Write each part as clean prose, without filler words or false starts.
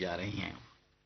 جا رہی ہیں۔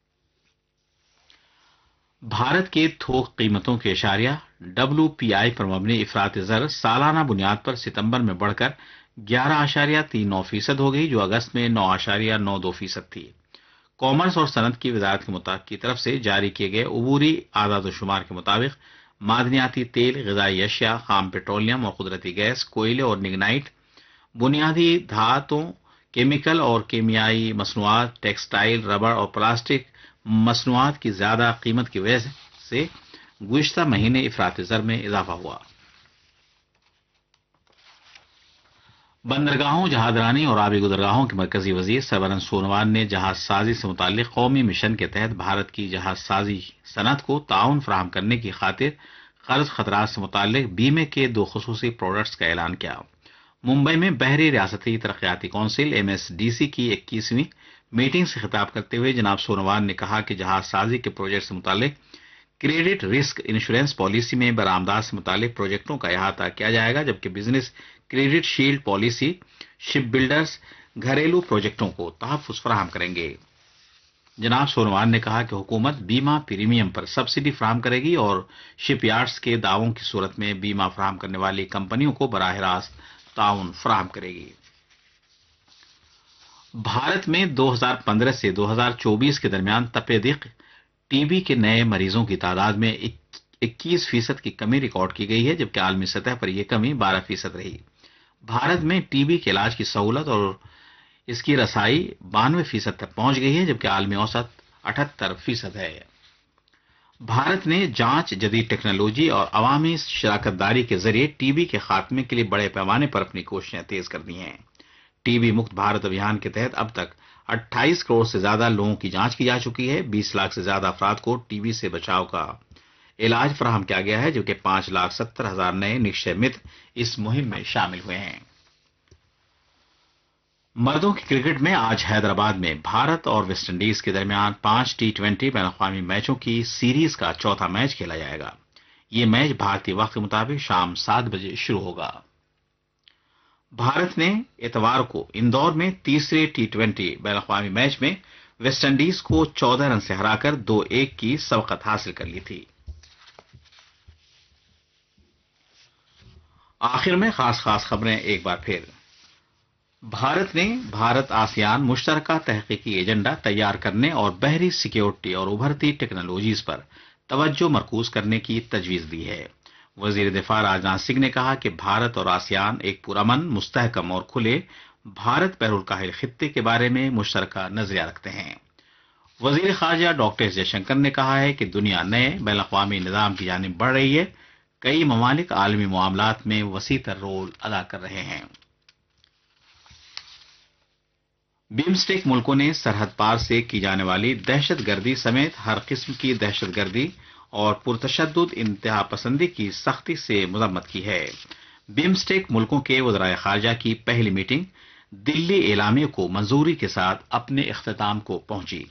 بھارت کے تھوک قیمتوں کے اشاریہ WPI پر مبنی افراط زر سالانہ بنیاد پر ستمبر میں بڑھ کر 11.39% ہو گئی، جو اگست میں 9.92% تھی۔ کامرس اور صنعت کی وزارت کی طرف سے جاری کیے گئے عبوری اعداد و شمار کے مطابق معدنیاتی تیل، غذائی اشیاء، خام پیٹرولیم اور قدرتی گیس، کوئلے اور لگنائٹ، بنیادی دھاتوں، کیمیکل اور کیمیائی مصنوعات، ٹیکسٹائل، ربڑ اور پلاسٹک مصنوعات کی زیادہ قیمت کی وجہ سے گزشتہ مہینے افراط زر میں اضافہ ہوا۔ بندرگاہوں، جہاز رانی اور آبی گزرگاہوں کے مرکزی وزیر سربانند سونووال نے جہاز سازی سے متعلق قومی مشن کے تحت بھارت کی جہاز سازی صنعت کو تعاون فراہم کرنے کی خاطر قرض خطرات سے متعلق بیمے کے 2 خصوصی پروڈکٹس کا اعلان کیا۔ ممبئی میں بحری ریاستی ترقیاتی کونسل MSDC کی 21ویں میٹنگ سے خطاب کرتے ہوئے جناب سونووال نے کہا کہ جہاز سازی کے پروجیکٹ سے متعلق کریڈٹ رسک انشورنس پالیسی میں برآمدات سے متعلق پروجیکٹوں کا احاطہ کیا جائے گا، جبکہ بزنس کریڈٹ شیلڈ پالیسی شپ بلڈرز گھریلو پروجیکٹوں کو تحفظ فراہم کریں گے۔ جناب سونووال نے کہا کہ حکومت بیمہ پریمیم پر سبسڈی فراہم کرے گی اور شپ یارڈز کے دعووں کی صورت میں بیمہ فراہم کرنے والی کمپنیوں کو براہ راست تعاون فراہم کرے گی۔ بھارت میں 2015 سے 2024 کے درمیان تپیدق TB کے نئے مریضوں کی تعداد میں 21% کی کمی ریکارڈ کی گئی ہے، جبکہ عالمی سطح پر یہ کمی 12% رہی۔ بھارت میں TB کے علاج کی سہولت اور اس کی رسائی 92% تک پہنچ گئی ہے، جبکہ عالمی اوسط 78% ہے۔ بھارت نے جانچ، جدید ٹیکنالوجی اور عوامی شراکت داری کے ذریعے TB کے خاتمے کے لیے بڑے پیمانے پر اپنی کوششیں تیز کر دی ہیں۔ TB مکت بھارت ابھیان کے تحت اب تک 28 کروڑ سے زیادہ لوگوں کی جانچ کی جا چکی ہے۔ 20 لاکھ سے زیادہ افراد کو TB سے بچاؤ کا علاج فراہم کیا گیا ہے، جبکہ 5,70,000 نئے نکشے مت اس مہم میں شامل ہوئے ہیں۔ مردوں کی کرکٹ میں آج حیدرآباد میں بھارت اور ویسٹ انڈیز کے درمیان 5 T20 بین الاقوامی میچوں کی سیریز کا چوتھا میچ کھیلا جائے گا۔ یہ میچ بھارتی وقت کے مطابق شام 7 بجے شروع ہوگا۔ بھارت نے اتوار کو اندور میں تیسرے T20 بین الاقوامی میچ میں ویسٹ انڈیز کو 14 رن سے ہرا کر 2-1 کی سبقت حاصل کر لی تھی۔ آخر میں خاص خبریں ایک بار پھر۔ بھارت نے بھارت آسیان مشترکہ تحقیقی ایجنڈا تیار کرنے اور بحری سیکیورٹی اور ابھرتی ٹیکنالوجیز پر توجہ مرکوز کرنے کی تجویز دی ہے۔ وزیر دفاع راجناتھ سنگھ نے کہا کہ بھارت اور آسیان ایک پرامن، مستحکم اور کھلے بھارت بحر الکاہل خطے کے بارے میں مشترکہ نظریہ رکھتے ہیں۔ وزیر خارجہ ڈاکٹر ایس جے شنکر نے کہا ہے کہ دنیا نئے بین الاقوامی نظام کی جانب بڑھ رہی ہے۔ کئی ممالک عالمی معاملات میں وسیع تر رول ادا کر رہے ہیں۔ بمسٹیک ملکوں نے سرحد پار سے کی جانے والی دہشت گردی سمیت ہر قسم کی دہشت گردی اور پرتشدد انتہا پسندی کی سختی سے مذمت کی ہے۔ بمسٹیک ملکوں کے وزرائے خارجہ کی پہلی میٹنگ دلی اعلامیہ کو منظوری کے ساتھ اپنے اختتام کو پہنچی۔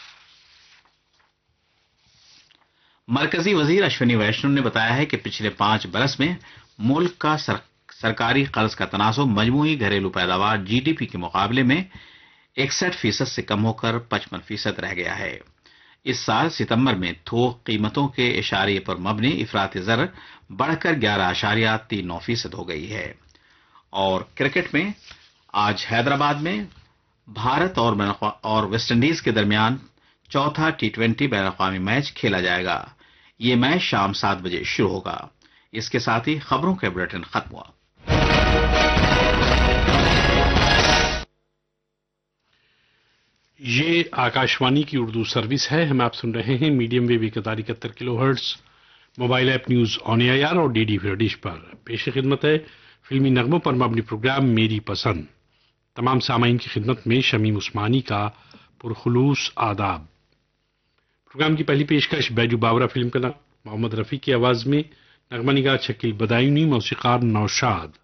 مرکزی وزیر اشونی ویشنو نے بتایا ہے کہ پچھلے 5 برس میں ملک کا سرکاری قرض کا تناسب مجموعی گھریلو پیداوار GDP کے مقابلے میں 61% سے کم ہو کر 55% رہ گیا ہے۔ اس سال ستمبر میں تھوک قیمتوں کے اشاریے پر مبنی افراط زر بڑھ کر 11.39% ہو گئی ہے۔ اور کرکٹ میں آج حیدرآباد میں بھارت اور ویسٹ انڈیز کے درمیان چوتھا T20 بین الاقوامی میچ کھیلا جائے گا۔ یہ میچ شام 7 بجے شروع ہوگا۔ اس کے ساتھ ہی خبروں کا بلیٹن ختم ہوا۔ یہ آکاشوانی کی اردو سروس ہے۔ ہم آپ سن رہے ہیں medium view 71 kilo hertz, mobile app news on year اور DD فرا ڈش پر۔ پیش خدمت ہے فلمی نغموں پر مبنی پروگرام میری پسند۔ تمام سامعین کی خدمت میں شمیم عثمانی کا پرخلوص آداب۔ پروگرام کی پہلی پیشکش بیجو باورا فلم کا نام، محمد رفیع کی آواز میں، نغمہ نگار شکیل بدایونی، موسیقار نوشاد۔